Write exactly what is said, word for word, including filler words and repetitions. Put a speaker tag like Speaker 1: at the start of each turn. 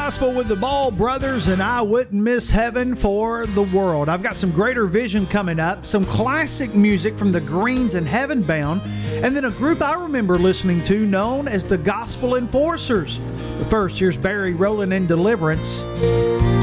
Speaker 1: Gospel with the Ball Brothers, and I wouldn't miss heaven for the world. I've got some Greater Vision coming up, some classic music from the Greens and Heaven Bound, and then a group I remember listening to known as the Gospel Enforcers. But first, here's Barry Rowland and Deliverance.